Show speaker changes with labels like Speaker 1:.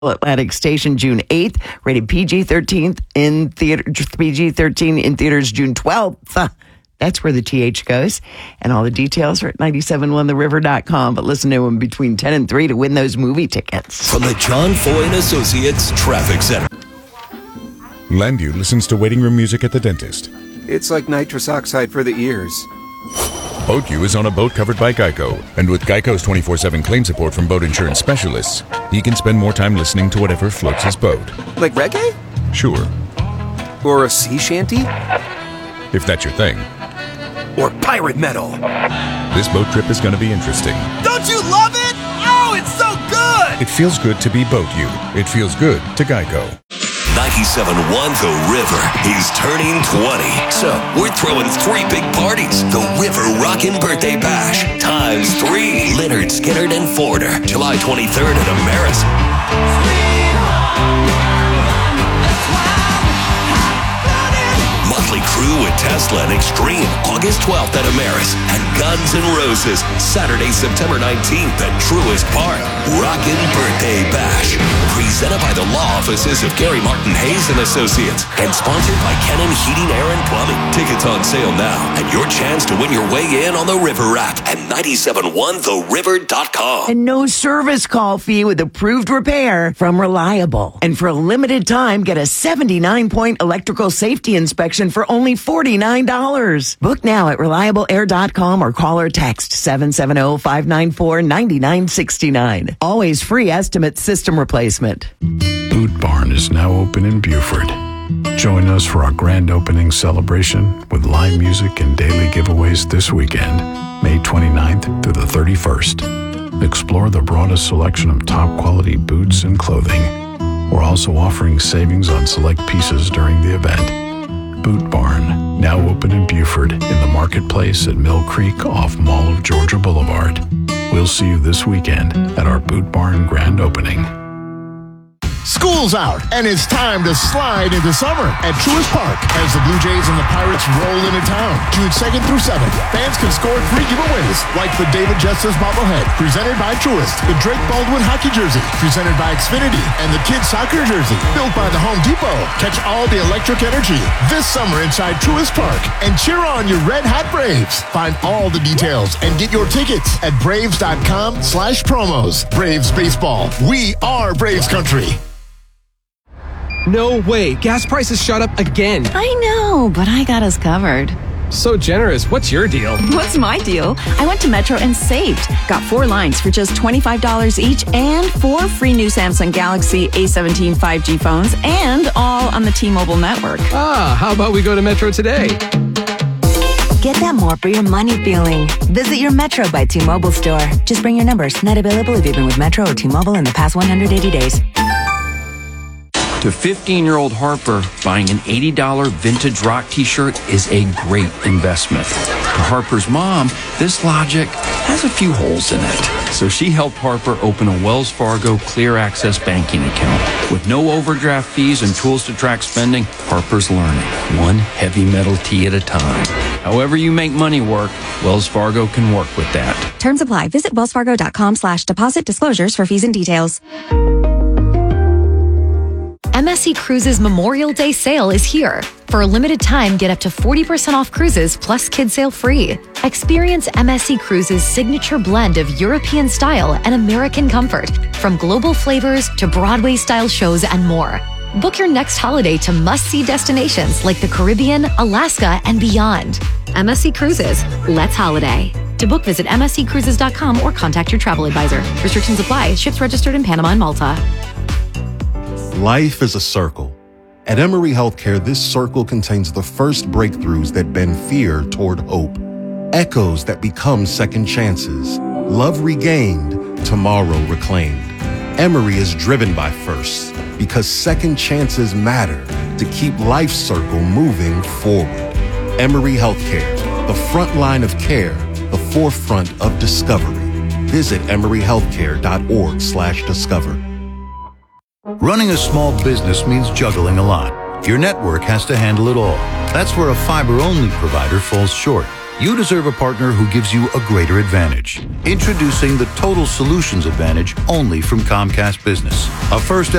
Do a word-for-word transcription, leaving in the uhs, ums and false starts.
Speaker 1: Atlantic Station June eighth, rated P G thirteen in theater, P G thirteen in theaters June twelfth. That's where the T H goes. And all the details are at nine seven one the river dot com. But listen to them between ten and three to win those movie tickets.
Speaker 2: From the John Foy and Associates Traffic Center.
Speaker 3: Landu listens to waiting room music at the dentist.
Speaker 4: It's like nitrous oxide for the ears.
Speaker 3: BoatU is on a boat covered by Geico. And with Geico's twenty-four seven claim support from boat insurance specialists, he can spend more time listening to whatever floats his boat.
Speaker 4: Like reggae?
Speaker 3: Sure.
Speaker 4: Or a sea shanty?
Speaker 3: If that's your thing.
Speaker 4: Or pirate metal.
Speaker 3: This boat trip is going to be interesting.
Speaker 5: Don't you love it? Oh, it's so good!
Speaker 3: It feels good to be BoatU. It feels good to Geico.
Speaker 2: ninety-seven point one The River is turning twenty. So we're throwing three big parties. The River Rockin' Birthday Bash times three. Leonard, Skinner, and Forder. July twenty-third at Ameris. Motley Crue with Tesla and Extreme, August twelfth at Ameris. And Guns N' Roses, Saturday, September nineteenth at Truist Park. Rockin' Birthday Bash. Presented by the law offices of Gary Martin Hayes and Associates. And sponsored by Kennan Heating, Air, and Plumbing. Tickets on sale now. And your chance to win your way in on the River app at ninety-seven point one the river dot com.
Speaker 1: And no service call fee with approved repair from Reliable. And for a limited time, get a seventy-nine point electrical safety inspection for only forty-nine dollars. Book now at reliable air dot com or call or text seven seven zero, five nine four, nine nine six nine. Always free estimate system replacement.
Speaker 6: Boot Barn is now open in Buford. Join us for our grand opening celebration with live music and daily giveaways this weekend, May twenty-ninth through the thirty-first. Explore the broadest selection of top quality boots and clothing. We're also offering savings on select pieces during the event. Boot Barn, now open in Buford in the marketplace at Mill Creek off Mall of Georgia Boulevard. We'll see you this weekend at our Boot Barn grand opening.
Speaker 7: School's out, and it's time to slide into summer at Truist Park as the Blue Jays and the Pirates roll into town. June second through seventh, fans can score three giveaways, like the David Justice bobblehead, presented by Truist, the Drake Baldwin hockey jersey, presented by Xfinity, and the kids soccer jersey, built by the Home Depot. Catch all the electric energy this summer inside Truist Park, and cheer on your Red Hot Braves. Find all the details and get your tickets at braves.com slash promos. Braves baseball. We are Braves country.
Speaker 8: No way. Gas prices shot up again.
Speaker 9: I know, but I got us covered.
Speaker 8: So generous. What's your deal?
Speaker 9: What's my deal? I went to Metro and saved. Got four lines for just twenty-five dollars each and four free new Samsung Galaxy A seventeen five G phones, and all on the T-Mobile network.
Speaker 8: Ah, how about we go to Metro today?
Speaker 10: Get that more for your money feeling. Visit your Metro by T-Mobile store. Just bring your numbers. Not available if you've been with Metro or T-Mobile in the past one hundred eighty days.
Speaker 11: To fifteen-year-old Harper, buying an eighty dollars vintage rock t-shirt is a great investment. To Harper's mom, this logic has a few holes in it. So she helped Harper open a Wells Fargo Clear Access banking account. With no overdraft fees and tools to track spending, Harper's learning, one heavy metal tee at a time. However you make money work, Wells Fargo can work with that.
Speaker 10: Terms apply. Visit wellsfargo.com slash deposit disclosures for fees and details.
Speaker 12: M S C Cruises Memorial Day sale is here. For a limited time, get up to forty percent off cruises plus kids sail free. Experience M S C Cruises' signature blend of European style and American comfort, from global flavors to Broadway-style shows and more. Book your next holiday to must-see destinations like the Caribbean, Alaska, and beyond. M S C Cruises. Let's holiday. To book, visit m s c cruises dot com or contact your travel advisor. Restrictions apply. Ships registered in Panama and Malta.
Speaker 13: Life is a circle. At Emory Healthcare, this circle contains the first breakthroughs that bend fear toward hope. Echoes that become second chances. Love regained, tomorrow reclaimed. Emory is driven by firsts because second chances matter to keep life's circle moving forward. Emory Healthcare, the front line of care, the forefront of discovery. Visit emory healthcare dot org slash discover.
Speaker 14: Running a small business means juggling a lot. Your network has to handle it all. That's where a fiber-only provider falls short. You deserve a partner who gives you a greater advantage. Introducing the Total Solutions Advantage only from Comcast Business. A first